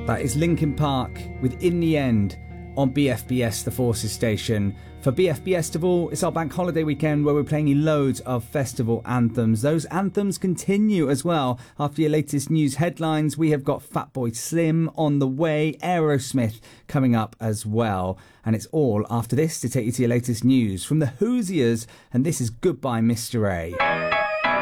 That is Linkin Park with In the End on BFBS, the Forces station. For BF Festival, it's our bank holiday weekend where we're playing you loads of festival anthems. Those anthems continue as well. After your latest news headlines, we have got Fatboy Slim on the way, Aerosmith coming up as well. And it's all after this to take you to your latest news from the Hoosiers. And this is Goodbye, Mr. A.